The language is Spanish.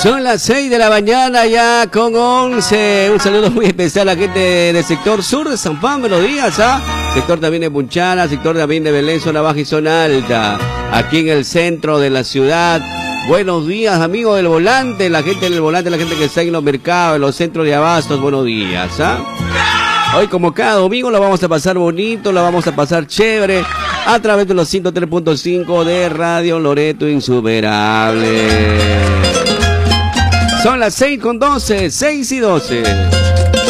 Son las 6 de la mañana ya con 11. Un saludo muy especial a la gente del sector sur de San Juan, buenos días, sector también de Punchana, sector también de Belén, zona baja y zona alta. Aquí en el centro de la ciudad. Buenos días, amigos del volante, la gente del volante, la gente que está en los mercados, en los centros de abastos, buenos días, Hoy, como cada domingo, la vamos a pasar bonito, la vamos a pasar chévere a través de los 103.5 de Radio Loreto Insuperable. Son las 6:12, 6:12.